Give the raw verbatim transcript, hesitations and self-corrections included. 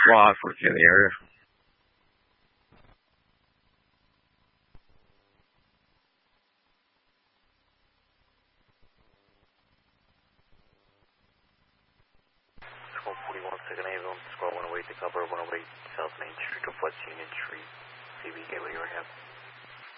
law enforcement in the area. Squad forty-one, second Avon, Squad one oh eight to cover one oh eight South Main Street, West Union Street, C B Gateway, you have.